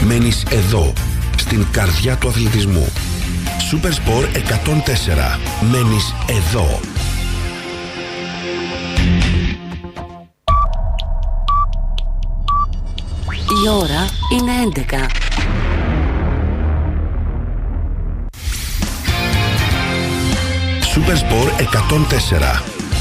μένεις εδώ, στην καρδιά του αθλητισμού. Supersport 104. Μένεις εδώ. Η ώρα είναι 11. Supersport 104.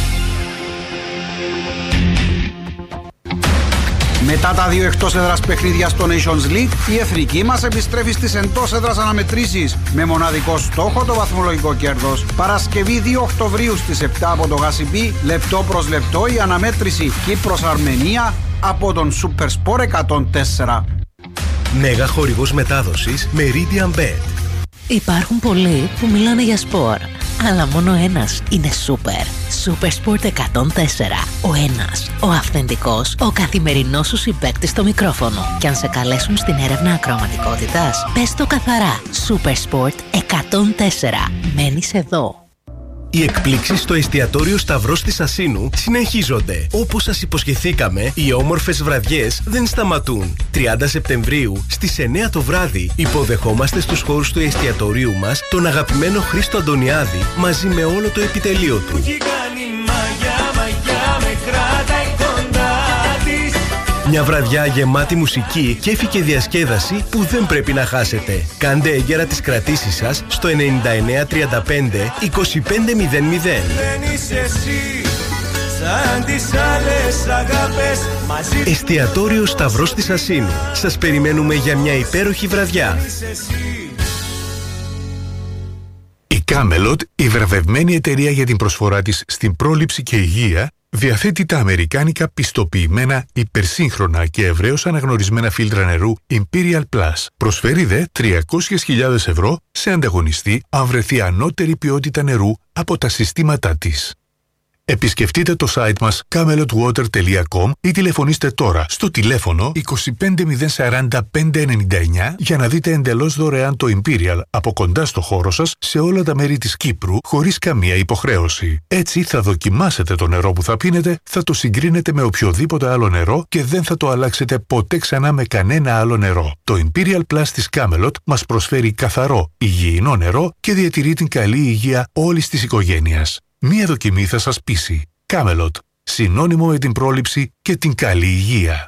Μετά τα δύο εκτός έδρας παιχνίδια στο Nations League, η εθνική μας επιστρέφει στις εντός έδρας αναμετρήσεις με μοναδικό στόχο το βαθμολογικό κέρδος. Παρασκευή 2 Οκτωβρίου στις 7 από το Γασιπί, λεπτό προς λεπτό η αναμέτρηση Κύπρος-Αρμενία από τον Supersport 104. Μέγα χορηγός μετάδοσης Meridian Bet. Υπάρχουν πολλοί που μιλάνε για σπορ, αλλά μόνο ένας είναι σούπερ. Supersport 104. Ο ένας, ο αυθεντικός, ο καθημερινός σου συμπαίκτης στο μικρόφωνο. Κι αν σε καλέσουν στην έρευνα ακροαματικότητας, πες το καθαρά. Supersport 104. Μένεις εδώ. Οι εκπλήξεις στο εστιατόριο Σταυρός της Ασσίνου συνεχίζονται. Όπως σας υποσχεθήκαμε, οι όμορφες βραδιές δεν σταματούν. 30 Σεπτεμβρίου στις 9 το βράδυ υποδεχόμαστε στους χώρους του εστιατορίου μας τον αγαπημένο Χρήστο Αντωνιάδη μαζί με όλο το επιτελείο του. Μια βραδιά γεμάτη μουσική, κέφι και διασκέδαση που δεν πρέπει να χάσετε. Κάντε έγκαιρα τις κρατήσεις σας στο 9935 2500. Εστιατόριο Σταυρός της Ασσίνου. Σας περιμένουμε για μια υπέροχη βραδιά. Η Camelot, η βραβευμένη εταιρεία για την προσφορά της στην πρόληψη και υγεία, διαθέτει τα αμερικάνικα πιστοποιημένα υπερσύγχρονα και ευρέως αναγνωρισμένα φίλτρα νερού Imperial Plus. Προσφέρει δε 300.000 ευρώ σε ανταγωνιστή αν βρεθεί ανώτερη ποιότητα νερού από τα συστήματά της. Επισκεφτείτε το site μας camelotwater.com ή τηλεφωνήστε τώρα στο τηλέφωνο 25040 599 για να δείτε εντελώς δωρεάν το Imperial από κοντά στο χώρο σας σε όλα τα μέρη της Κύπρου χωρίς καμία υποχρέωση. Έτσι θα δοκιμάσετε το νερό που θα πίνετε, θα το συγκρίνετε με οποιοδήποτε άλλο νερό και δεν θα το αλλάξετε ποτέ ξανά με κανένα άλλο νερό. Το Imperial Plus της Camelot μας προσφέρει καθαρό, υγιεινό νερό και διατηρεί την καλή υγεία όλης της οικογένειας. Μία δοκιμή θα σας πείσει. Camelot. Συνώνυμο με την πρόληψη και την καλή υγεία.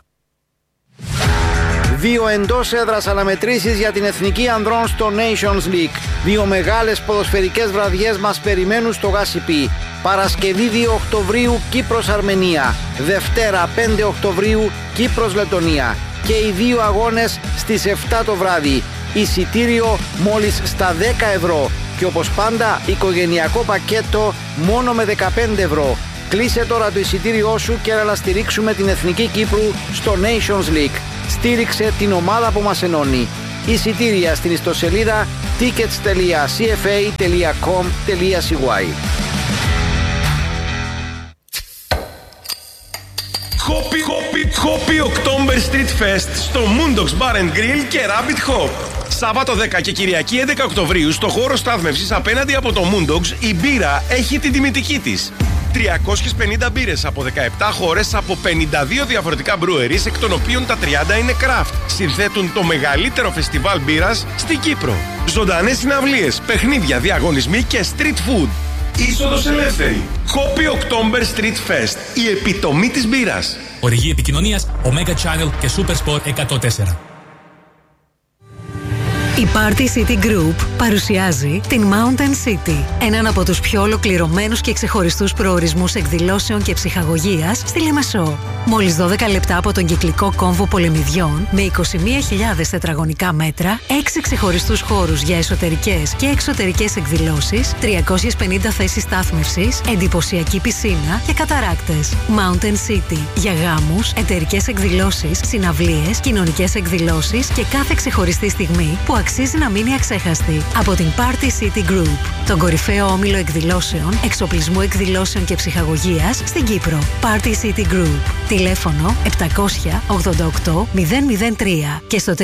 Δύο εντός έδρας αναμετρήσεις για την εθνική ανδρών στο Nations League. Δύο μεγάλες ποδοσφαιρικές βραδιές μας περιμένουν στο Γασιπί. Παρασκευή 2 Οκτωβρίου Κύπρος-Αρμενία. Δευτέρα 5 Οκτωβρίου Κύπρος-Λετωνία. Και οι δύο αγώνες στις 7 το βράδυ. Εισιτήριο μόλις στα 10 ευρώ. Και όπως πάντα, οικογενειακό πακέτο μόνο με 15 ευρώ. Κλείσε τώρα το εισιτήριό σου και να στηρίξουμε την Εθνική Κύπρου στο Nations League. Στήριξε την ομάδα που μας ενώνει. Εισιτήρια στην ιστοσελίδα tickets.cfa.com.cy. Hoppy October Street Fest στο Moondogs Bar and Grill και Rabbit Hop. Σάββατο 10 και Κυριακή 11 Οκτωβρίου στο χώρο στάθμευσης απέναντι από το Moondogs η μπύρα έχει την τιμητική της. 350 μπύρες από 17 χώρες από 52 διαφορετικά breweries, εκ των οποίων τα 30 είναι craft. Συνθέτουν το μεγαλύτερο φεστιβάλ μπύρας στην Κύπρο. Ζωντανές συναυλίες, παιχνίδια, διαγωνισμοί και street food. Είσοδος ελεύθερη. Hoppy October Street Fest. Η επιτομή της μπύρας. Οριγή επικοινωνίας Omega Channel και Supersport 104. Η Party City Group παρουσιάζει την Mountain City, έναν από τους πιο ολοκληρωμένους και ξεχωριστούς προορισμούς εκδηλώσεων και ψυχαγωγίας στη Λεμεσό. Μόλις 12 λεπτά από τον κυκλικό κόμβο Πολεμιδιών, με 21.000 τετραγωνικά μέτρα, 6 ξεχωριστούς χώρους για εσωτερικές και εξωτερικές εκδηλώσεις, 350 θέσεις στάθμευσης, εντυπωσιακή πισίνα και καταράκτες. Mountain City για γάμους, εταιρικές εκδηλώσεις, συναυλίες, κοινωνικές εκδηλώσεις και κάθε ξεχωριστή στιγμή που αξίζει να μείνει αξέχαστη. Από την Party City Group, τον κορυφαίο όμιλο εκδηλώσεων, εξοπλισμού εκδηλώσεων και ψυχαγωγίας στην Κύπρο. Party City Group. Τηλέφωνο 788-003 και στο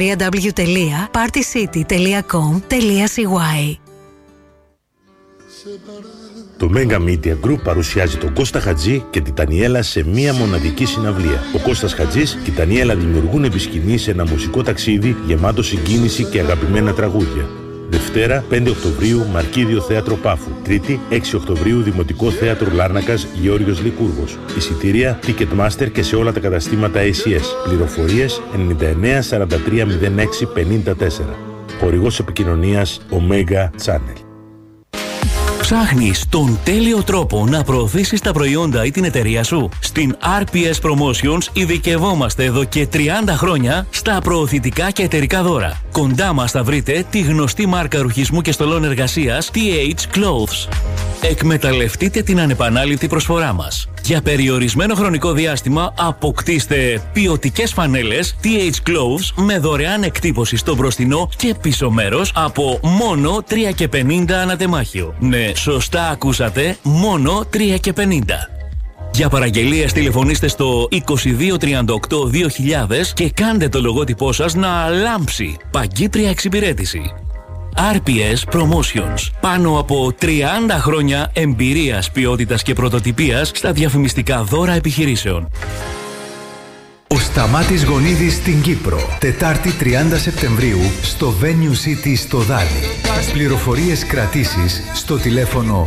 www.partycity.com.cy. Το Mega Media Group παρουσιάζει τον Κώστα Χατζή και την Τανιέλα σε μία μοναδική συναυλία. Ο Κώστας Χατζής και η Τανιέλα δημιουργούν επί σκηνής ένα μουσικό ταξίδι γεμάτο συγκίνηση και αγαπημένα τραγούδια. Δευτέρα, 5 Οκτωβρίου, Μαρκίδιο Θέατρο Πάφου. Τρίτη, 6 Οκτωβρίου, Δημοτικό Θέατρο Λάρνακας, Γεώργιος Λικούργος. Εισιτήρια Ticketmaster και σε όλα τα καταστήματα ACS. Πληροφορίες 99 43 06 54. Χορηγός επικοινωνίας Omega Channel. Ψάχνεις τον τέλειο τρόπο να προωθήσεις τα προϊόντα ή την εταιρεία σου? Στην RPS Promotions ειδικευόμαστε εδώ και 30 χρόνια στα προωθητικά και εταιρικά δώρα. Κοντά μας θα βρείτε τη γνωστή μάρκα ρουχισμού και στολών εργασίας TH Clothes. Εκμεταλλευτείτε την ανεπανάληπτη προσφορά μας. Για περιορισμένο χρονικό διάστημα αποκτήστε ποιοτικές φανέλες TH Clothes με δωρεάν εκτύπωση στο μπροστινό και πίσω μέρος από μόνο 3,50 ανατεμάχιο. Ναι, σωστά ακούσατε, μόνο 3,50. Για παραγγελίες τηλεφωνήστε στο 2238 2000 και κάντε το λογότυπό σας να λάμψει. Παγκύπρια εξυπηρέτηση. RPS Promotions. Πάνω από 30 χρόνια εμπειρίας, ποιότητας και πρωτοτυπίας στα διαφημιστικά δώρα επιχειρήσεων. Ο Σταμάτης Γονίδης στην Κύπρο. Τετάρτη 30 Σεπτεμβρίου στο Venue City στο Δάλι. Πληροφορίες κρατήσεις στο τηλέφωνο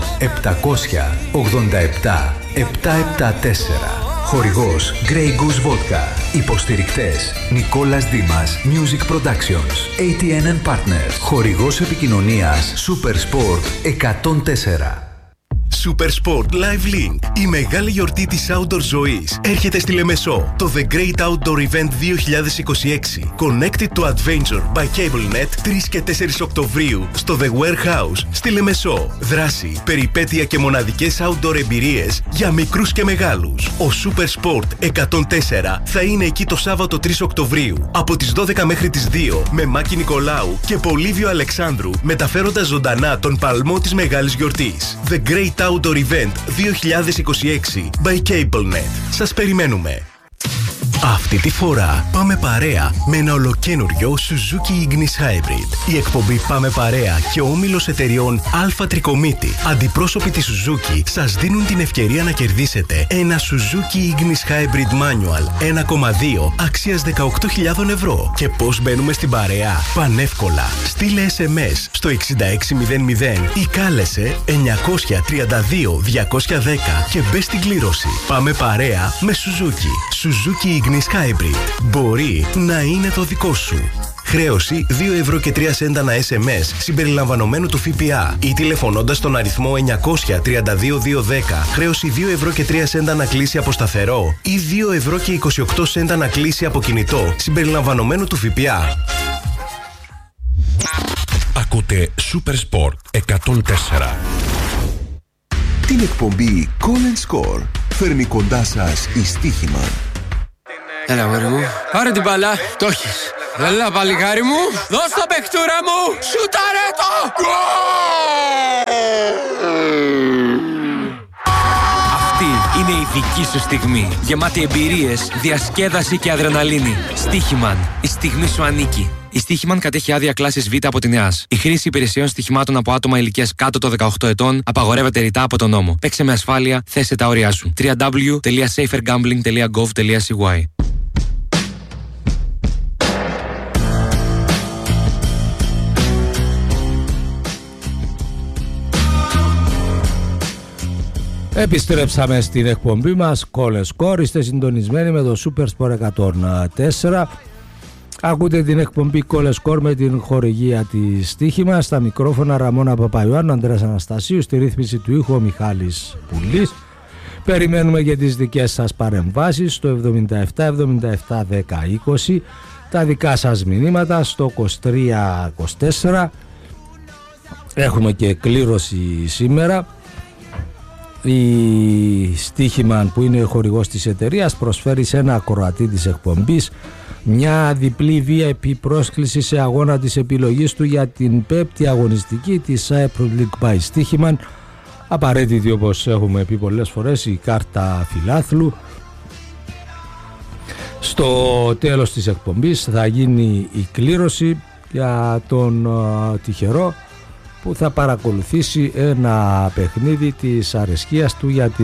787 774. Χορηγός Grey Goose Vodka. Υποστηρικτές Νικόλας Δήμας Music Productions. ATN Partners. Χορηγός επικοινωνίας Super Sport 104. Super Sport Live Link. Η μεγάλη γιορτή της outdoor ζωής έρχεται στη Λεμεσό. Το The Great Outdoor Event 2026. Connected to Adventure by CableNet 3 και 4 Οκτωβρίου στο The Warehouse στη Λεμεσό. Δράση, περιπέτεια και μοναδικές outdoor εμπειρίες για μικρούς και μεγάλους. Ο Super Sport 104 θα είναι εκεί το Σάββατο 3 Οκτωβρίου από τις 12 μέχρι τις 2 με Μάκη Νικολάου και Πολύβιο Αλεξάνδρου, μεταφέροντας ζωντανά τον παλμό της μεγάλης γιορτής. The Great Outdoor Event 2026 by CableNet. Σας περιμένουμε. Αυτή τη φορά πάμε παρέα με ένα ολοκένουργιο Suzuki Ignis Hybrid. Η εκπομπή Πάμε Παρέα και ο όμιλος εταιριών Alpha Tricomiti, αντιπρόσωποι της Suzuki, σας δίνουν την ευκαιρία να κερδίσετε ένα Suzuki Ignis Hybrid Manual 1,2 αξίας 18.000 ευρώ. Και πώς μπαίνουμε στην παρέα? Πανεύκολα. Στείλε SMS στο 6600 ή κάλεσε 932 210 και μπες στην κλήρωση. Πάμε παρέα με Suzuki. Suzuki Ignis Hybrid. Μπορεί να είναι το δικό σου. Χρέωση 2 ευρώ και 3 σέντα ένα SMS συμπεριλαμβανομένου του ΦΠΑ ή τηλεφωνώντας τον αριθμό 932 210. Χρέωση 2 ευρώ και 3 σέντα να κλείσει από σταθερό ή 2 ευρώ και 28 σέντα να κλείσει από κινητό συμπεριλαμβανομένου του ΦΠΑ. Ακούτε Super Sport 104. Την εκπομπή Call and Score φέρνει κοντά σας η Στίχημαν. Έλα μωρή μου, πάρε την μπάλα, το έχεις. Έλα παλικάρι μου, δώσ' το παιχτούρα μου, σουτάρε το! Αυτή είναι η δική σου στιγμή, γεμάτη εμπειρίες, διασκέδαση και αδρεναλίνη. Στίχημαν, η στιγμή σου ανήκει. Η Στίχημαν κατέχει άδεια κλάσης Β από την ΕΑΣ. Η χρήση υπηρεσιών στοιχημάτων από άτομα ηλικίας κάτω των 18 ετών απαγορεύεται ρητά από τον νόμο. Παίξε με ασφάλεια, θέσε τα όρια σου. www.safergambling.gov.cy. Επιστρέψαμε στην εκπομπή μας Call and Score. Είστε συντονισμένοι με το Super Sport 104. Ακούτε την εκπομπή Call and Score με την χορηγία της Στίχημα. Στα μικρόφωνα Ραμόνα Παπαϊωάννου, Ανδρέας Αναστασίου. Στη ρύθμιση του ήχου ο Μιχάλης Πουλής. Περιμένουμε και τις δικές σας παρεμβάσεις στο 77 77 10 20. Τα δικά σας μηνύματα στο 23 24. Έχουμε και κλήρωση σήμερα. Η Στίχημαν, που είναι χορηγός της εταιρείας, προσφέρει σε ένα ακροατή της εκπομπής μια διπλή VIP πρόσκληση σε αγώνα της επιλογής του για την πέμπτη αγωνιστική της Cyprus League by Στίχημαν. Απαραίτητη, όπως έχουμε πει πολλές φορές, η κάρτα φιλάθλου. Στο τέλος της εκπομπής θα γίνει η κλήρωση για τον τυχερό που θα παρακολουθήσει ένα παιχνίδι της αρεσκίας του για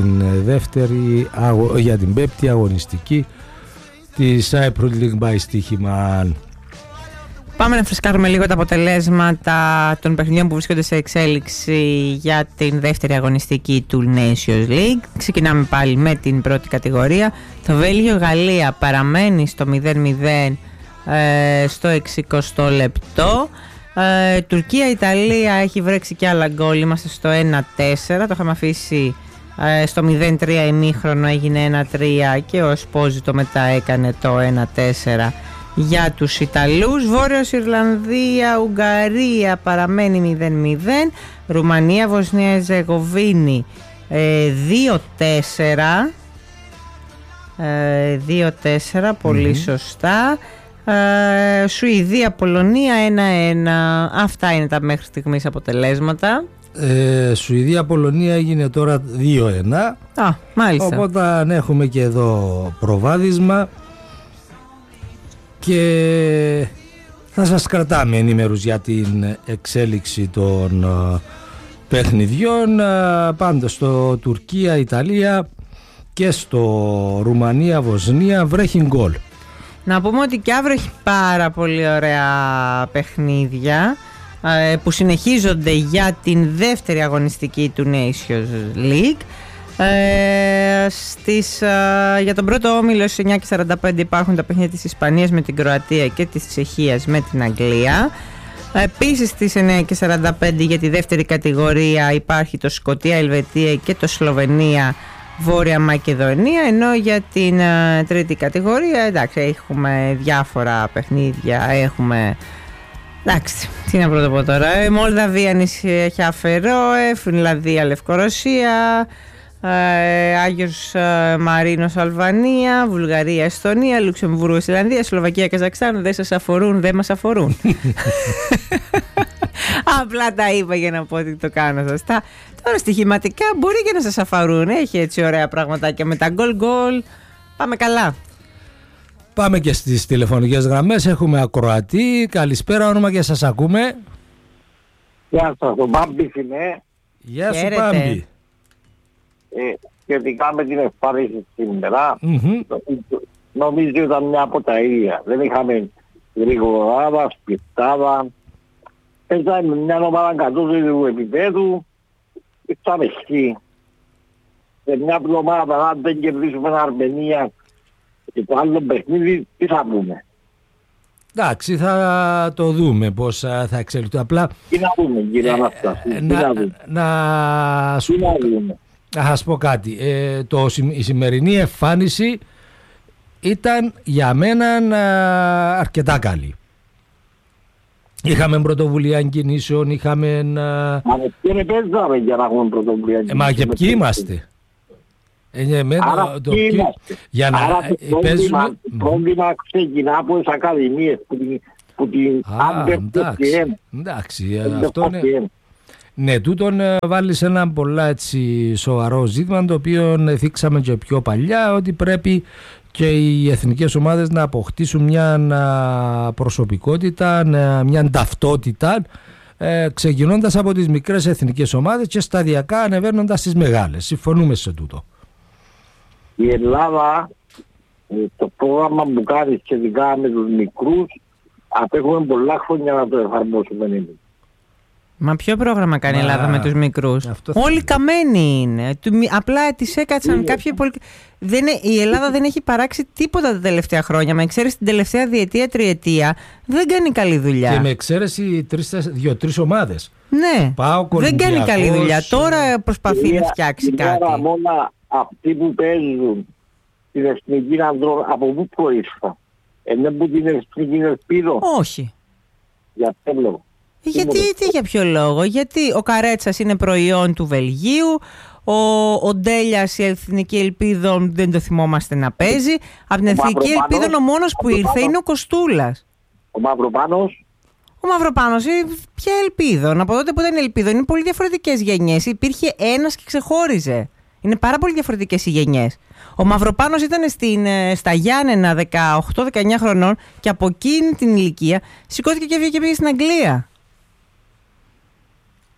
την πέμπτη αγωνιστική της Cyprus League by στοίχημα. Πάμε να φρεσκάρουμε λίγο τα αποτελέσματα των παιχνιδιών που βρίσκονται σε εξέλιξη για την δεύτερη αγωνιστική του Nations League. Ξεκινάμε πάλι με την πρώτη κατηγορία. Το Βέλγιο-Γαλλία παραμένει στο 0-0 στο 60 λεπτό. Τουρκία-Ιταλία έχει βρέξει και άλλα γκολ. Είμαστε στο 1-4. Το είχαμε αφήσει στο 0-3 ημίχρονο, έγινε 1-3 και ο Εσπόζητο μετά έκανε το 1-4 για τους Ιταλούς. Βόρειος Ιρλανδία, Ουγγαρία παραμένει 0-0. Ρουμανία, Βοσνία, Ζεγοβίνη 2-4. 2-4, πολύ σωστά. Σουηδία, Πολωνία 1-1. Αυτά είναι τα μέχρι στιγμής αποτελέσματα. Σουηδία, Πολωνία έγινε τώρα 2-1. Μάλιστα. Οπότε έχουμε και εδώ προβάδισμα και θα σας κρατάμε ενήμερους για την εξέλιξη των παιχνιδιών. Πάντως στο Τουρκία, Ιταλία και στο Ρουμανία, Βοσνία βρέχει γκολ. Να πούμε ότι και αύριο έχει πάρα πολύ ωραία παιχνίδια που συνεχίζονται για την δεύτερη αγωνιστική του Nations League. Για τον πρώτο όμιλο στις 9:45 υπάρχουν τα παιχνίδια της Ισπανίας με την Κροατία και της Τσεχίας με την Αγγλία. Επίσης στις 9:45 για τη δεύτερη κατηγορία υπάρχει το Σκωτία, Ελβετία και το Σλοβενία, Βόρεια Μακεδονία, ενώ για την τρίτη κατηγορία εντάξει, έχουμε διάφορα παιχνίδια, έχουμε εντάξει, τι να πρωτοπώ τώρα, Μολδαβία, νησιά Φερόε, Φινλανδία, Λευκορωσία, Άγιος Μαρίνος, Αλβανία, Βουλγαρία, Εστονία, Λουξεμβούργο, Ισλανδία, Σλοβακία, Καζακστάν. Δεν σας αφορούν, δεν μας αφορούν. Απλά τα είπα για να πω ότι το κάνω σωστά. Τώρα στοιχηματικά μπορεί και να σας αφορούν. Έχει έτσι ωραία πραγματάκια με τα γκολ. Πάμε καλά. Πάμε και στις τηλεφωνικές γραμμές. Έχουμε ακροατή. Καλησπέρα, όνομα και σας ακούμε. Γεια σας, ο Μπάμπης είναι. Γεια σου, Μπάμπη. Σχετικά με την εμφάνιση σήμερα, νομίζω ήταν μια από τα ίδια. Δεν είχαμε γρηγοράδα, σπιρτάδα. Παίζαμε μια ομάδα κατώτερου επίπεδου. Ήρθαμε εκεί. Σε μια εβδομάδα, αν δεν κερδίσουμε την Αρμενία και το άλλο παιχνίδι, τι θα πούμε. Εντάξει, θα το δούμε πώς θα εξελιχθεί. Απλά τι να δούμε, κύριε Αναστάση. Να σας πω κάτι. Η σημερινή εμφάνιση ήταν για μένα αρκετά καλή. Είχαμε πρωτοβουλία κινήσεων, είχαμε... Μα δεν παίζαμε για να έχουμε πρωτοβουλία κινήσεων. Μα και ποιοι είμαστε. Άρα ποιοι είμαστε. Για να το πρόβλημα ξεκινά από τις ακαδημίες που την εντάξει, αυτό είναι... Ναι, τούτον βάλεις ένα πολλά έτσι σοβαρό ζήτημα, το οποίο θίξαμε και πιο παλιά, ότι πρέπει και οι εθνικές ομάδες να αποκτήσουν μια προσωπικότητα, μια ταυτότητα, ξεκινώντας από τις μικρές εθνικές ομάδες και σταδιακά ανεβαίνοντας στις μεγάλες. Συμφωνούμε σε τούτο. Η Ελλάδα, το πρόγραμμα που κάνει σχετικά με τους μικρούς, απέχουμε πολλά χρόνια να το εφαρμόσουμε εμείς. Μα ποιο πρόγραμμα κάνει η Ελλάδα με τους μικρούς? Όλοι καμένοι είναι. Απλά τις έκατσαν κάποιοι η Ελλάδα δεν έχει παράξει τίποτα τα τελευταία χρόνια. Με εξαίρεση την τελευταία διετία-τριετία δεν κάνει καλή δουλειά. Και με εξαίρεση 2-3 ομάδες. Ναι, δεν κάνει καλή δουλειά. Τώρα προσπαθεί να φτιάξει κάτι. Μόνο αυτοί που παίζουν την εθνική ανδρών, από πού προήλθαν? Είναι που την εθνική ελπίδο? Όχι. Για ποιο λόγο? Για ποιο λόγο? Γιατί ο Καρέτσας είναι προϊόν του Βελγίου, ο Ντέλιας η εθνική ελπίδα δεν το θυμόμαστε να παίζει. Από την εθνική ελπίδα ο μόνος που ήρθε είναι ο Κοστούλας. Ο Μαυροπάνος. Ο Μαυροπάνος, ποια ελπίδα? Από τότε που ήταν ελπίδα είναι πολύ διαφορετικές γενιές. Υπήρχε ένας και ξεχώριζε. Είναι πάρα πολύ διαφορετικές οι γενιές. Ο Μαυροπάνος ήταν στα Γιάννενα 18-19 χρονών και από εκείνη την ηλικία σηκώθηκε και πήγε στην Αγγλία.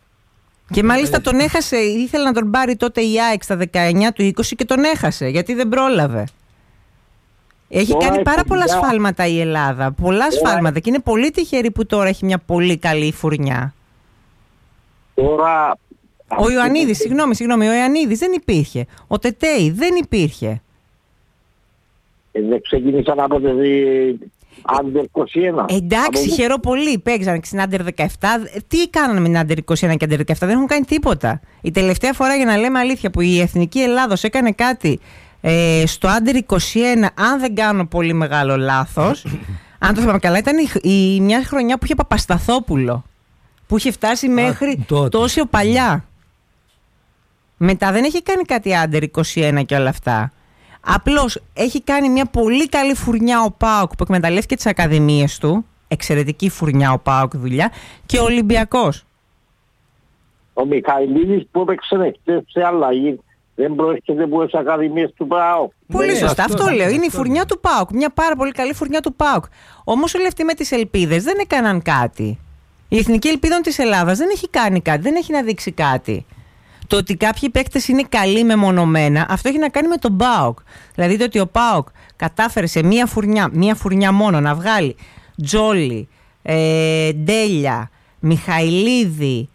Και μάλιστα τον έχασε, ήθελε να τον πάρει τότε η ΑΕΚ στα 19 του 20 και τον έχασε, γιατί δεν πρόλαβε. Έχει κάνει πάρα πολλά σφάλματα η Ελλάδα, πολλά σφάλματα και είναι πολύ τυχερή που τώρα έχει μια πολύ καλή φουρνιά. Τώρα... Ο Ιωαννίδης, συγγνώμη, ο Ιωαννίδης δεν υπήρχε. Ο Τετέι δεν υπήρχε. Δεν ξεκίνησαν από το Under 21. Εντάξει, χαίρομαι πολύ. Παίξαν στην Under 17. Τι κάνανε με την Under 21 και Under 17? Δεν έχουν κάνει τίποτα. Η τελευταία φορά, για να λέμε αλήθεια, που η Εθνική Ελλάδος έκανε κάτι στο Under 21, αν δεν κάνω πολύ μεγάλο λάθος, αν το θυμάμαι καλά, ήταν μια χρονιά που είχε Παπασταθόπουλο, που είχε φτάσει μέχρι τόσο παλιά. Μετά δεν έχει κάνει κάτι Under 21 και όλα αυτά. Απλώς έχει κάνει μια πολύ καλή φουρνιά ο ΠΑΟΚ που εκμεταλλεύτηκε τις ακαδημίες του. Εξαιρετική φουρνιά ο ΠΑΟΚ δουλειά. Και ο Ολυμπιακός. Ο Μιχαηλίδης που έπαιξε σε αλλαγή δεν προέρχεται από τις ακαδημίες του ΠΑΟΚ. Πολύ σωστά, αυτό λέω. Είναι η φουρνιά του ΠΑΟΚ. Μια πάρα πολύ καλή φουρνιά του ΠΑΟΚ. Όμως όλοι αυτοί με τις ελπίδες δεν έκαναν κάτι. Η Εθνική Ελπίδων της Ελλάδας δεν έχει κάνει κάτι, δεν έχει να δείξει κάτι. Το ότι κάποιοι παίκτες είναι καλοί μεμονωμένα, αυτό έχει να κάνει με τον ΠΑΟΚ. Δηλαδή το ότι ο ΠΑΟΚ κατάφερε σε μία φουρνιά μόνο να βγάλει Τζόλι, Ντέλια, Μιχαηλίδη,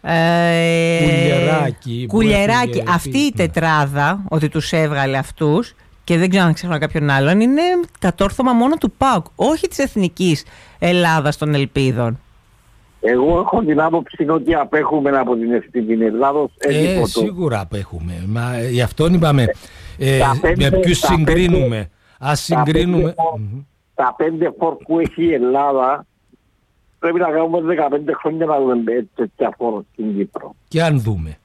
Κουλιεράκη. Αυτή η τετράδα, ότι τους έβγαλε αυτούς, και δεν ξέρω αν ξέρω κάποιον άλλον, είναι κατόρθωμα μόνο του ΠΑΟΚ, όχι της Εθνικής Ελλάδας των Ελπίδων. Εγώ έχω την άποψη ότι απέχουμε από την Εθνική Ελλάδος. Σίγουρα απέχουμε. Μα γι' αυτό είπαμε με ποιους συγκρίνουμε. Ας συγκρίνουμε. Τα 5 φορ που έχει η Ελλάδα πρέπει να κάνουμε 15 χρόνια να δούμε τέτοια φορ στην Κύπρο. Και αν δούμε.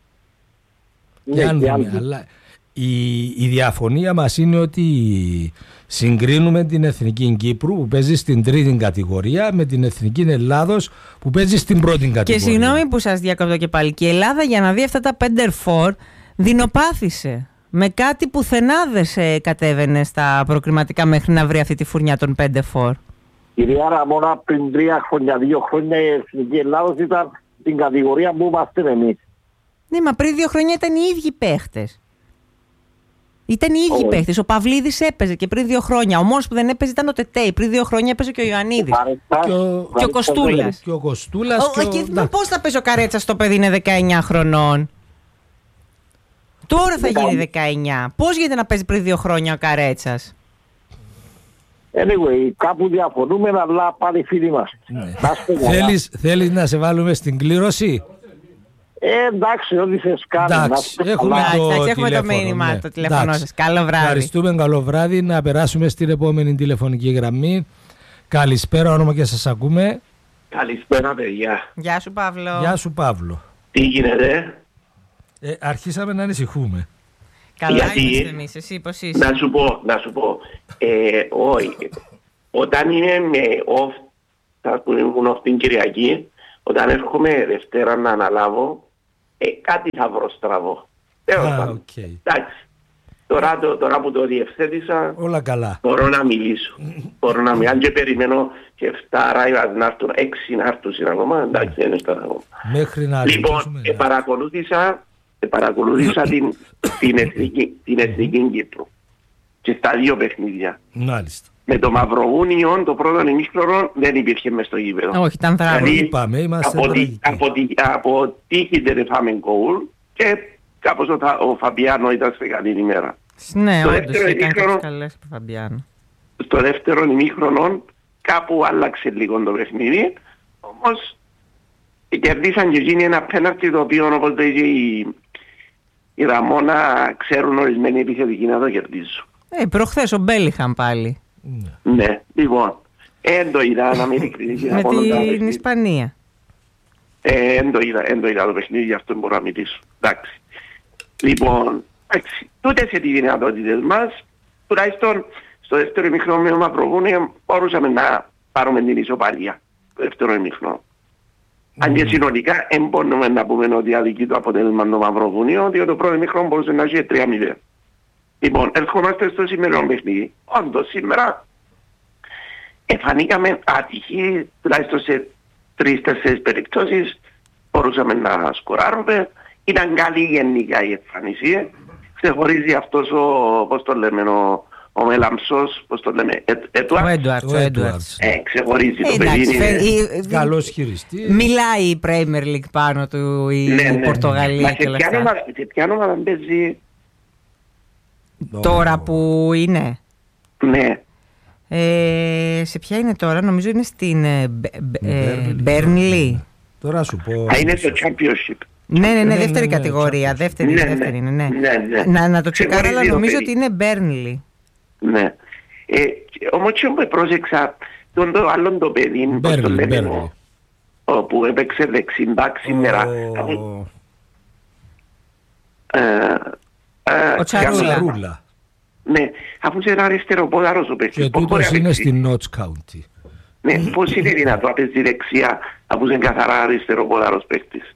Αλλά η διαφωνία μας είναι ότι συγκρίνουμε την Εθνική Κύπρου που παίζει στην τρίτη κατηγορία με την Εθνική Ελλάδος που παίζει στην πρώτη κατηγορία. Και συγγνώμη που σας διακόπτω και πάλι. Και η Ελλάδα, για να δει αυτά τα 5-4, δεινοπάθησε. Με κάτι πουθενά δεν σε κατέβαινε στα προκριματικά μέχρι να βρει αυτή τη φουρνιά των 5-4. Κυρία Ραμόνα, πριν 3 χρόνια, 2 χρόνια η Εθνική Ελλάδος ήταν στην κατηγορία που είμαστε εμείς. Ναι, μα πριν 2 χρόνια ήταν οι ίδιοι παίχτες. Ήταν οι ίδιοι παίχτες. Ο Παυλίδης έπαιζε και πριν 2 χρόνια. Ο μόνος που δεν έπαιζε ήταν ο Τετέι. Πριν 2 χρόνια έπαιζε και ο Ιωαννίδης. Και ο Κοστούλας. Πώς θα παίζει ο Καρέτσας, το παιδί είναι 19 χρονών. Τώρα θα γίνει 19. Πώς γίνεται να παίζει πριν 2 χρόνια ο Καρέτσας? Anyway, κάπου διαφωνούμε, αλλά πάλι φίλοι μας. Θέλεις να σε βάλουμε στην κλήρωση? Εντάξει, ό,τι θες κάνει. Έχουμε το μήνυμα, το τηλέφωνο σας. Καλό βράδυ. Ευχαριστούμε, καλό βράδυ. Να περάσουμε στην επόμενη τηλεφωνική γραμμή. Καλησπέρα, όνομα και σας ακούμε. Καλησπέρα, παιδιά. Γεια σου, Παύλο. Γεια σου, Παύλο. Τι γίνεται? Αρχίσαμε να ανησυχούμε. Καλά είμαστε εμείς, εσύ πώς είσαι? Να σου πω. Όχι. Όταν είναι με off, θα ήμουν off την Κυριακή, όταν έρχομαι Δευτέρα να αναλάβω, κάτι θα βρω στραβό. Εντάξει. Τώρα που το διευθέτησα, όλα καλά. Μπορώ να μιλήσω. Αν και περιμένω και 7 ράιβας να έρθουν, 6 να έρθουν ακόμα, εντάξει, δεν είναι στερα ακόμα. Λοιπόν, παρακολούθησα την Εθνική Κύπρου και στα 2 παιχνίδια. Μάλιστα. Με το Μαυροβούνιο το πρώτο ημίχρονο δεν υπήρχε μες στο γήπεδο. Όχι, ήταν τραγούδι. Από τύχη δεν φάμε γκολ και κάπως ο Φαμπιάνο ήταν σε καλή ημέρα. Ναι, όντως ήταν καλές ο Φαμπιάνο. Στο δεύτερο ημίχρονο κάπου άλλαξε λίγο το παιχνίδι, όμως κερδίσαν και εκείνοι ένα πέναρτι το οποίο, όπως το είχε η Ραμόνα, ξέρουν ορισμένοι επιθετικοί να το κερδίσουν. Προχθές ο Μπέλιχαμ πάλι. Ναι, λοιπόν, εν το είδα να μην ειλικρινής. Με την Ισπανία. Εν το είδα το παιχνίδι, γι' αυτό μπορώ να μιλήσω. Εντάξει. Λοιπόν, τούτες σε τις δυνατότητες μας, τουλάχιστον στο δεύτερο ημίχρονο με το Μαυροβούνιο μπορούσαμε να πάρουμε την ισοπαλία. Το δεύτερο ημίχρονο. Αν και συνολικά δεν μπορούμε να πούμε ότι αδικεί το αποτέλεσμα το Μαυροβούνιο, διότι το πρώτο ημίχρονο μπορούσε να έχει 3-0. Λοιπόν, ερχόμαστε στο σημερινό παιχνίδι. Όντως σήμερα φανήκαμε άτυχοι, τουλάχιστον σε 3-4 περιπτώσεις, μπορούσαμε να σκοράρουμε. Ήταν καλή γενικά η εμφάνιση. Ξεχωρίζει αυτός πώς το λέμε, ο Μελαμψός, πώς το λέμε, ο Έντουαρτς. Ξεχωρίζει το παιδί. Καλός χειριστής. Μιλάει η Premier League πάνω του, η Πορτογαλία και όλα αυτά. Σε ποια ομάδα παίζει τώρα που είναι? Ναι. Σε ποια είναι τώρα? Νομίζω είναι στην Burnley. Τώρα σου πω. Είναι στο Championship. Ναι, δεύτερη κατηγορία. Δεύτερη είναι. Να το τσεκάρω, αλλά νομίζω ότι είναι Burnley. Ναι. Όμως και μου πρόσεξα τον άλλον το παιδί, πώς το λέμε, που έπαιξε δεξιμπάκ σήμερα. Ο Τσαρούλα. Ναι, αφού είσαι ένα αριστεροπόδαρος ο παίκτης. Και τούτος είναι στην Notts County. Ναι, πώς είναι δυνατό να παίζει δεξιά αφού είσαι καθαρά αριστεροπόδαρος παίκτης?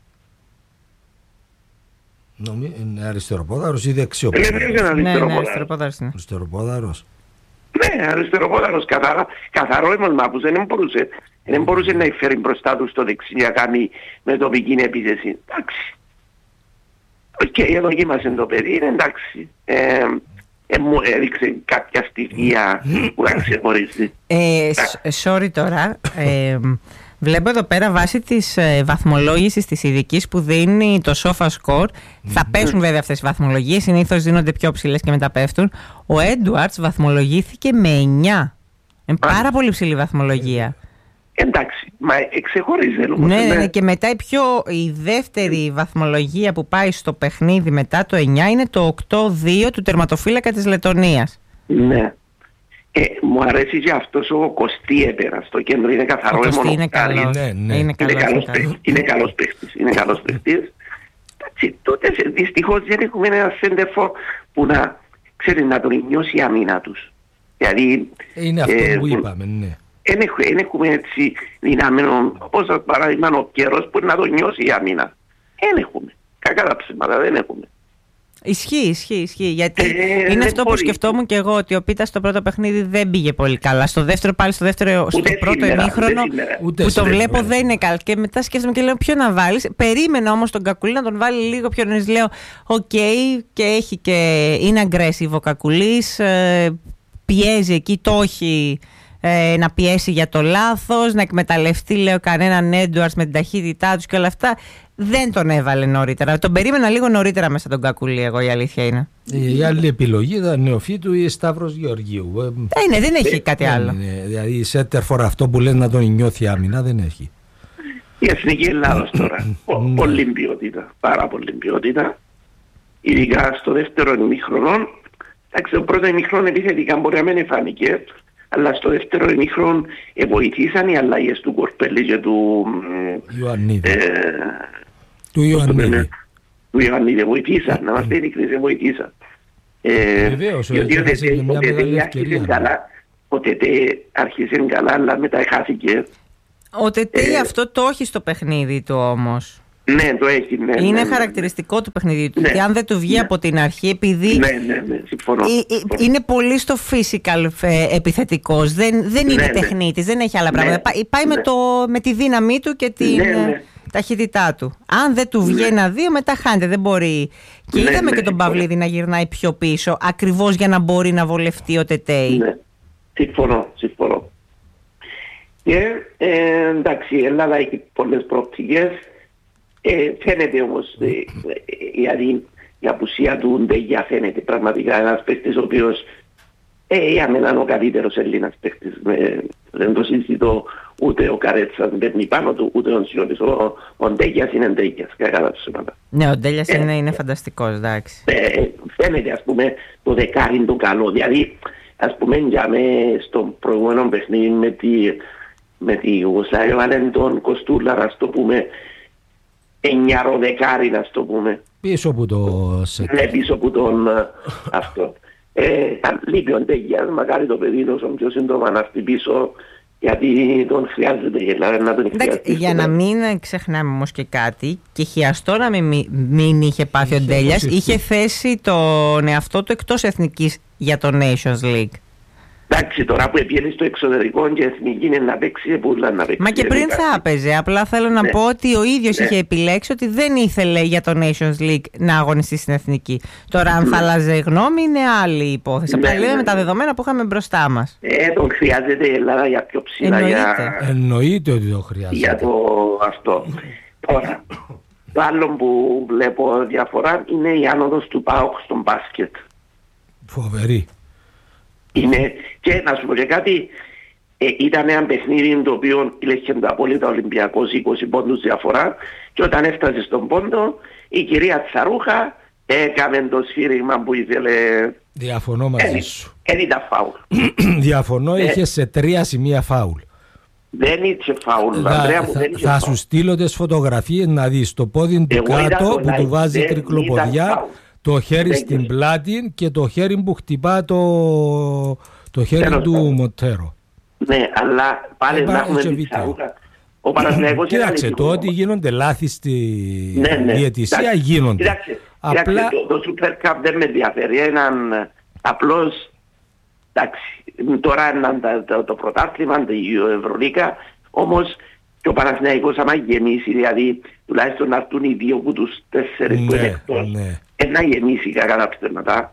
Είναι αριστεροπόδαρος ή δεξιοπόδαρος? Ναι, αριστεροπόδαρος. Ναι, αριστεροπόδαρος, καθαρό έμαλμα που δεν μπορούσε να φέρει μπροστά του στο δεξί να κάνει με τοπική επίθεση. Εντάξει. Οκ, δοκίμασε το παιδί, είναι εντάξει. Μου έδειξε κάποια στοιχεία που να ξεχωρίζει. Sorry τώρα. Βλέπω εδώ πέρα βάσει της βαθμολόγησης της ειδικής που δίνει το SofaScore. Θα πέσουν βέβαια αυτές οι βαθμολογίες, συνήθως δίνονται πιο ψηλές και μετά πέφτουν. Ο Έντουαρτς βαθμολογήθηκε με 9. Είναι πάρα πολύ ψηλή βαθμολογία. Εντάξει, μα ξεχωρίζει όμως. Ναι, και μετά η δεύτερη βαθμολογία που πάει στο παιχνίδι μετά το 9 είναι το 8-2 του τερματοφύλακα της Λετωνίας. Ναι. Μου αρέσει και αυτός ο Κωστή έπαιρα στο κέντρο, είναι καθαρό αιμονοκάρι. Είναι καλός παίχτης. Τότε δυστυχώς δεν έχουμε ένα σέντερφο που να ξέρει να τον νιώσει η αμήνα τους. Δηλαδή, είναι αυτό που είπαμε, ναι. Δεν έχουμε έτσι δυναμένο, όπως παράδειγμα ο Κέρος που να τον νιώσει η αμήνα. Δεν έχουμε. Κακά τα ψήματα δεν έχουμε. Ισχύει, γιατί είναι αυτό που σκεφτόμουν και εγώ, ότι ο Πίτας στο πρώτο παιχνίδι δεν πήγε πολύ καλά. Στο πρώτο ημίχρονο που το βλέπω δεν είναι καλά. Και μετά σκέφτομαι και λέω ποιο να βάλεις. Περίμενα όμως τον Κακουλή να τον βάλει λίγο πιο νωρίς. Λέω και είναι aggressive ο Κακουλής, πιέζει εκεί, το έχει να πιέσει για το λάθος, να εκμεταλλευτεί λέω κανέναν Έντουαρτς με την ταχύτητά τους και όλα αυτά. Δεν τον έβαλε νωρίτερα. Τον περίμενα λίγο νωρίτερα μέσα τον Κακουλή, εγώ, η αλήθεια είναι. Η άλλη επιλογή ήταν νεοφύτου ή Σταύρος Γεωργίου. Ναι, δεν έχει κάτι άλλο. Δηλαδή η σέντερφορ αυτό που λένε να τον νιώθει άμυνα δεν έχει. Η Εθνική Ελλάδος τώρα. Πολύ ποιότητα. Πάρα πολύ ποιότητα. Ειδικά στο δεύτερο ημίχρονο. Εντάξει, το πρώτο ημίχρονο επιθετικά μπορεί να μην φάνηκε. Αλλά στο δεύτερο ημίχρονο βοηθήσαν οι αλλαγές του Κορπέλη και του Ιωαννίδη. Του Ιωαννίδη βοηθήσαν, να μας δεν βοηθήσαν. Βεβαίως, έχασε και μια μεγάλη ευκαιρία. Ο Τετέ άρχισε καλά, αλλά μετά χάθηκε. Ο Τετέ αυτό το έχει στο παιχνίδι του όμως. Ναι, το έχει, ναι. Είναι χαρακτηριστικό του παιχνιδιού του. Και αν δεν του βγει από την αρχή, επειδή συμφωνώ. Είναι πολύ στο physical επιθετικός, δεν είναι τεχνίτης, δεν έχει άλλα πράγματα. Πάει με τη δύναμή του και την ταχύτητά του. Αν δεν του βγει ένα-δύο, μετά χάνεται, δεν μπορεί. Και είδαμε και τον Παυλίδη να γυρνάει πιο πίσω, ακριβώς για να μπορεί να βολευτεί ο Τετέι. Ναι, συμφωνώ. Και εντάξει, η Ελλάδα έχει πολλές προοπτικές. Φαίνεται όμως η απουσία του Ντεγιά, φαίνεται πραγματικά ένας παίκτης ο οποίος για μένα είναι ο καλύτερος Έλληνας παίκτης. Δεν το συζητώ, ούτε ο Καρέτσας μπαίνει πάνω του, ούτε ο Σιώτης. Ο Ντεγιάς είναι Ντεγιάς, κακά τα ψήματα. Ναι, ο Ντεγιάς είναι φανταστικός, εντάξει. Φαίνεται ας πούμε το δεκάρι το καλό, δηλαδή ας πούμε για στο προηγούμενο παιχνίδι με τη Ιουγκοσλαβία βάλεν τον Κοστούλα, ας το πούμε, 9 δεκάρι, να το πούμε. Πίσω από το σετ. Ναι, πίσω από τον αυτό. Λείπει ο Ντεγιάς, μακάρι το παιδί τόσο πιο σύντομα να έρθει πίσω, γιατί τον χρειάζεται να τον χρειάζεται. Για να μην ξεχνάμε όμως και κάτι, και χιαστό να μην είχε πάθει ο Ντέλιας, είχε θέσει τον εαυτό του εκτός εθνικής για το Nations League. Εντάξει, τώρα που πήγαινε στο εξωτερικό και εθνική είναι να παίξει, πουλά να παίξει. Μα και πριν θα έπαιζε. Απλά θέλω να πω ότι ο ίδιος είχε επιλέξει ότι δεν ήθελε για το Nations League να αγωνιστεί στην εθνική. Τώρα, αν θα άλλαζε γνώμη, είναι άλλη υπόθεση. Απλά λέμε με τα δεδομένα που είχαμε μπροστά μας. Τον χρειάζεται η Ελλάδα για πιο ψηλά. Εννοείται ότι το χρειάζεται. Για το αυτό. Τώρα, το άλλο που βλέπω διαφορά είναι η άνοδος του ΠΑΟΚ στον μπάσκετ. Φοβερή. Είναι, και να σου πω και κάτι, ήταν ένα παιχνίδι το οποίο ηλέχε το απόλυτα Ολυμπιακός 20 πόντους διαφορά, και όταν έφτασε στον πόντο η κυρία Τσαρούχα έκαμε το σφύριγμα που ήθελε. Διαφωνώ μαζί σου. Δεν ήταν φάουλ. Διαφωνώ, είχε σε 3 σημεία φάουλ. Δεν είχε φάουλ, Ανδρέα μου, δεν είχε θα φάουλ. σου στείλω τις φωτογραφίες να δεις το πόδι του κάτω που του βάζει τρικλοποδιά, το χέρι στην πλάτη και το χέρι που χτυπά το χέρι του Μοντέρο. Ναι, αλλά πάλι να έχουμε τη Τσαρούχα. Ο Παναθηναϊκός κοίταξε, το ότι γίνονται λάθη στη διαιτησία γίνονται. Κοίταξε, το Super Cup δεν με ενδιαφέρει. Έναν απλώς, εντάξει, τώρα το πρωτάθλημα, η Ευρωλίκα, όμως και ο Παναθηναϊκός άμα γεμίσει, δηλαδή τουλάχιστον να έρθουν οι 2 από τους 4 που είναι εκτός, να γεμίσει κακά τα ψέματα.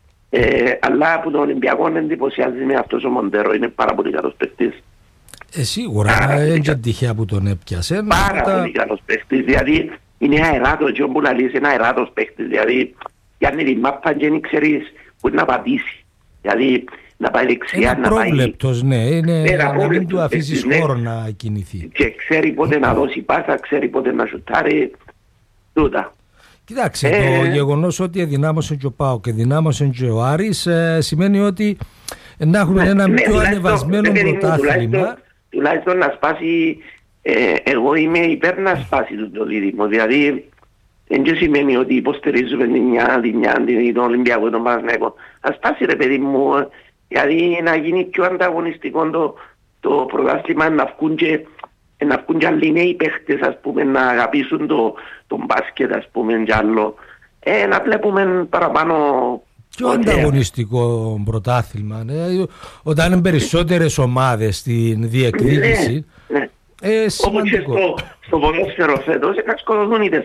Αλλά από τον Ολυμπιακό εντυπωσιάζει με αυτός ο Μοντέρο, είναι πάρα πολύ καλός παίκτης. Σίγουρα, δεν είναι τυχαία που τον έπιασε. Πάρα πολύ καλός παίκτης, δηλαδή είναι αεράτος, και όπου λαλείς είναι αεράτος παίκτης, δηλαδή πιάνει τη μάπα και δεν ξέρεις που να πατήσει, δηλαδή να πάει δεξιά, να πάει... πρόβλεπτος, ναι, είναι να μην του αφήσεις χώρο να κινηθεί. Και ξέρει πότε να δώσει πάσα, ξέρει πότε να σουτάρει, τούτα. Κοιτάξτε, το γεγονός ότι ενδυνάμωσε και ο ΠΑΟΚ και ενδυνάμωσε και ο Άρης σημαίνει ότι να έχουμε ένα πιο ανεβασμένο πρωτάθλημα. Τουλάχιστον να σπάσει, εγώ είμαι υπέρ να σπάσει το δίδυμο, δηλαδή δεν σημαίνει ότι υποστηρίζουμε την Ολυμπιακό, τον Παναθηναϊκό. Ας σπάσει ρε παιδί μου, δηλαδή να γίνει πιο ανταγωνιστικό το πρωτάθλημα, να βγουν και άλλοι νέοι παίχτες, ας πούμε, να αγαπήσουν το μπάσκετ, ας πούμε, και άλλο. Να βλέπουμε παραπάνω... Πιο ανταγωνιστικό πρωτάθλημα, όταν είναι περισσότερες ομάδες στην διεκδίκηση. Ναι. Σημαντικό. Όπως και στο ποδόσφαιρο φέτος να σκοτωθούν οι 4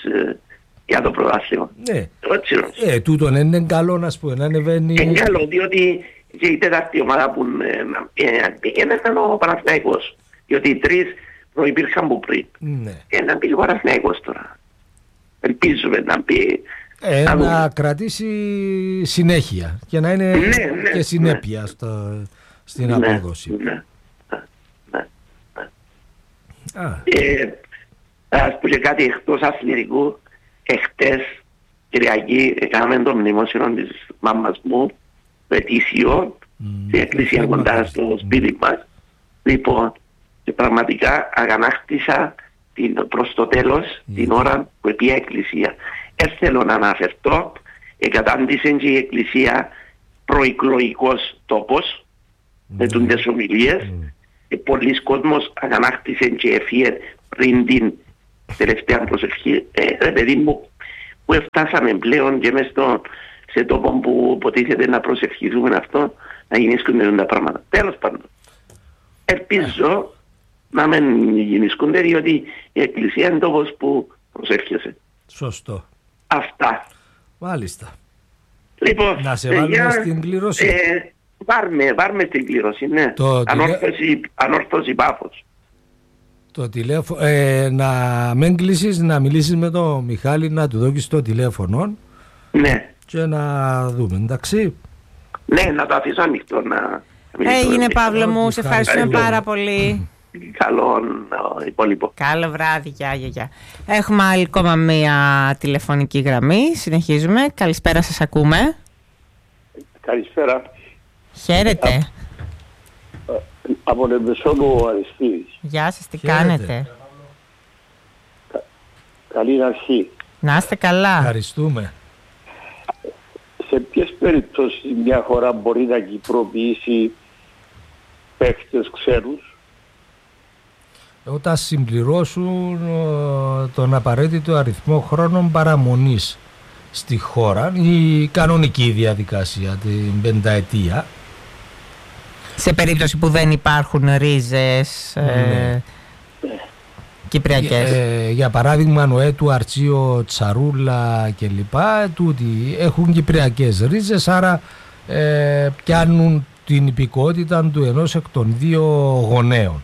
για το πρωτάθλημα. Ναι. Τούτον είναι καλό, να πούμε, να ανεβαίνει... Είναι καλό, διότι και η τέταρτη ομάδα που πήγαινε ήταν ο Παναθηναϊκός. Διότι οι 3 προϋπήρχαν που πριν. Να πει ο Παναθηναϊκός τώρα. Ελπίζουμε να πει... να κρατήσει συνέχεια και να είναι και συνέπεια στην απόδοση. Ας πω και κάτι εκτός αθλητικού. Εχθές Κυριακή έκαναμε το μνημόσυνο της μάμας μου, το ετήσιο, στην εκκλησία κοντά στο σπίτι μας. Λοιπόν, και πραγματικά αγανάκτησα προς το τέλος την ώρα που πήγα εκκλησία. Θέλω να αναφερθώ, εγκατάντησε και η εκκλησία προεκλογικός τόπος με τις ομιλίες. Πολλοί κόσμος αγανάκτησε και έφυγε πριν την τελευταία προσευχή. Ρε παιδί μου, που φτάσαμε πλέον και μες σε τόπο που υποτίθεται να προσευχηθούμε αυτό, να γεννήσκονται τα πράγματα. Τέλος πάντων, ελπίζω να μην γεννήσκονται, διότι η εκκλησία είναι τόπος που προσεύχεσαι. Σωστό. Αυτά. Μάλιστα. Λοιπόν, να σε βάλουμε στην κλήρωση. Βάρμε στην κλήρωση, ναι. Ανόρθωση Πάφος. Το τηλέφωνο, να μην κλείσεις, να μιλήσεις με τον Μιχάλη, να του δώσεις το τηλέφωνο. Ναι. Και να δούμε, εντάξει. Ναι, να το αφήσω ανοιχτό. Έγινε, Παύλο μου, σε ευχαριστούμε πάρα πολύ. Καλό υπόλοιπο. Καλό βράδυ, γεια. Έχουμε άλλη ακόμα μία τηλεφωνική γραμμή. Συνεχίζουμε. Καλησπέρα, σας ακούμε. Καλησπέρα. Χαίρετε. Από την Μεσόγειο Αριστείδης. Γεια σας, τι κάνετε? Καλή αρχή. Να είστε καλά. Ευχαριστούμε. Σε ποιες περιπτώσεις μια χώρα μπορεί να κυπροποιήσει παίχτες ξένους? Όταν συμπληρώσουν τον απαραίτητο αριθμό χρόνων παραμονής στη χώρα, η κανονική διαδικασία, την πενταετία, Σε περίπτωση που δεν υπάρχουν ρίζες κυπριακές. Για παράδειγμα Νοέτου, Αρτσίο, Τσαρούλα κλπ. Τούτοι έχουν κυπριακές ρίζες, άρα πιάνουν την υπηκότητα του ενός εκ των δύο γονέων.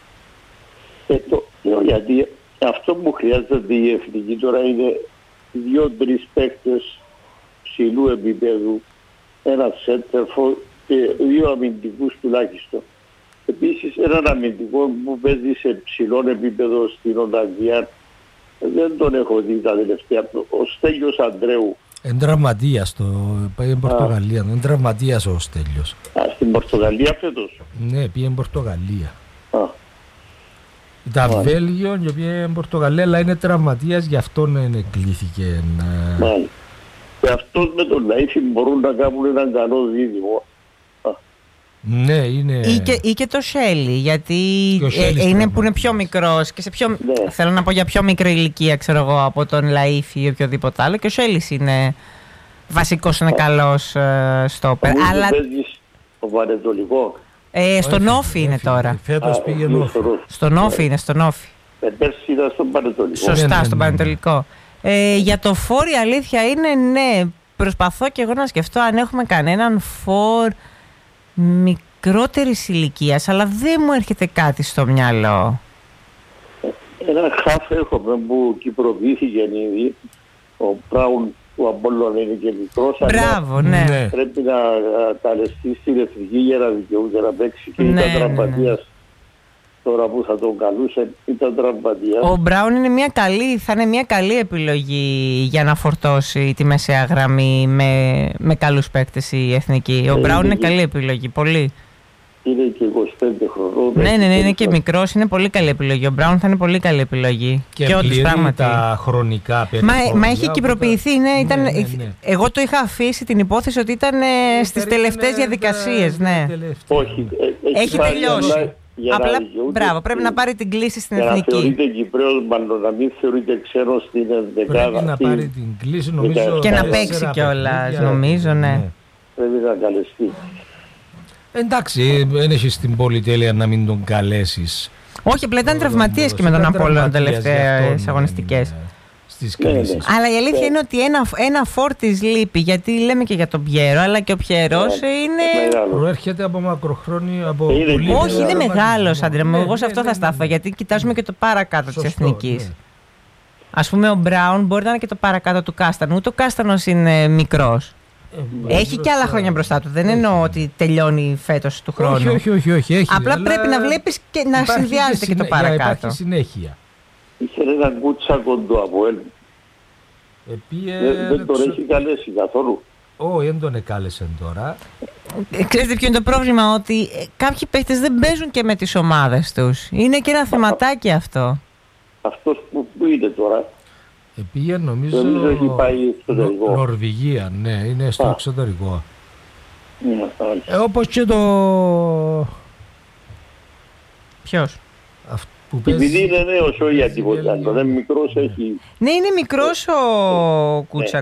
Γιατί αυτό που χρειάζεται η εθνική τώρα είναι 2-3 παίκτες ψηλού επίπεδου, ένα σέντερφο και 2 αμυντικούς τουλάχιστον. Επίσης έναν αμυντικό που παίζει σε ψηλό επίπεδο στην Ολλανδία δεν τον έχω δει τα τελευταία. Ο Στέλιος Ανδρέου. Εν τραυματίας στην Πορτογαλία. Εν τραυματίας ο Στέλιος. Στην Πορτογαλία φέτος. Ναι, πήγε εν Πορτογαλία. Ήταν Βέλγιο και πήγε εν Πορτογαλία, αλλά είναι τραυματίας, γι' αυτό εκλήθηκε. Και αυτός με τον Λαΐφη μπορούν να κάνουν έναν καλό δίδυμο. Ναι, είναι... Ή και το Σέλι, γιατί είναι που είναι πιο μικρός και σε πιο, θέλω να πω για πιο μικρή ηλικία, ξέρω εγώ, από τον Λαΐφη ή οποιοδήποτε άλλο, και ο Σέλις είναι βασικός, είναι καλός στόπερ. Αλλά... Ο Πανετολικό. Στον Όφι είναι τώρα. Φέτος πήγε Όφι. Στον Όφι είναι, στον Όφι. Πέρσι ήταν στον Πανετολικό. Σωστά, στον Πανετολικό. Για το φόρ η αλήθεια είναι, ναι, προσπαθώ και εγώ να σκεφτώ αν έχουμε κανέναν φόρ μικρότερης ηλικίας, αλλά δεν μου έρχεται κάτι στο μυαλό. Ένα χαφ έχουμε που κυπροποιήθηκε ήδη, ο Μπράουν του Απόλλωνα είναι και μικρός. Μπράβο, ναι. Πρέπει να καλεστεί στην εθνική για να δικαιούται να παίξει και ήταν τραυματίας. Τώρα που θα τον καλούσε ήταν τραυματίας. Ο Μπράουν είναι θα είναι μια καλή επιλογή για να φορτώσει τη μεσαία γραμμή με καλούς παίκτες η εθνική. Ο Μπράουν είναι καλή επιλογή, πολύ. Είναι και 25 χρονών. Ναι, είναι και μικρός, είναι πολύ καλή επιλογή. Ο Μπράουν θα είναι πολύ καλή επιλογή. Και πληρεί τα χρονικά περιθώρια. Μα έχει κυπροποιηθεί, ναι. Εγώ το είχα αφήσει την υπόθεση ότι ήταν στις τελευταίες διαδικασίες. Ναι. Όχι, έχει τελειώσει. Απλά, μπράβο, πρέπει να πάρει την κλίση στην εθνική. Να θεωρείται Κυπρέος, μάλλον να μην θεωρείται ξένος στην δεκάδα. Πρέπει να πάρει την κλίση, νομίζω. Και να παίξει κιόλας, νομίζω, ναι. Πρέπει να καλεστεί. Εντάξει, δεν έχεις την πολυτέλεια να μην τον καλέσεις. Όχι, απλά ήταν τραυματίες και με τον Απόλλωνα τελευταίες αγωνιστικές. Αλλά η αλήθεια είναι ότι ένα φόρ της λείπει, γιατί λέμε και για τον Πιέρο, αλλά και ο Πιέρος είναι... Προέρχεται από μακροχρόνια... Όχι, είναι μεγάλος, άντρε μου, εγώ σε αυτό θα στάθω, γιατί κοιτάζουμε και το παρακάτω της εθνικής. Ας πούμε ο Μπράουν μπορεί να είναι και το παρακάτω του Κάστανου, ούτε ο Κάστανος είναι μικρός. Έχει και άλλα χρόνια μπροστά του. Δεν εννοώ ότι τελειώνει φέτος του χρόνου. Όχι. Απλά πρέπει να βλέπεις και να συνδυάζεται και το παρακάτω. Υπάρχει συνέχεια. Είχε έναν Κούτσακο του Αποέλ. Δεν τον έχει καλέσει καθόλου. Όχι, δεν τον εκάλεσε τώρα. Ξέρετε ποιο είναι το πρόβλημα? Ότι κάποιοι παίχτες δεν παίζουν και με τις ομάδες τους. Είναι και ένα θεματάκι αυτό. Αυτός που είναι τώρα? Πήγε νομίζω έχει πάει εξωτερικό. Νορβηγία, ναι, είναι στο εξωτερικό. Όπως και το... Ποιος? Επειδή είναι νέος, όχι για τίποτα άλλο. Δεν μικρός έχει... Ναι, είναι μικρός ο Κούτσακ.